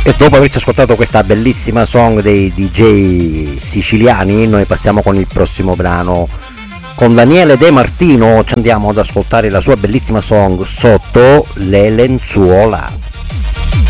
E dopo averci ascoltato questa bellissima song dei DJ siciliani, noi passiamo con il prossimo brano. Con Daniele De Martino ci andiamo ad ascoltare la sua bellissima song Sotto le lenzuola.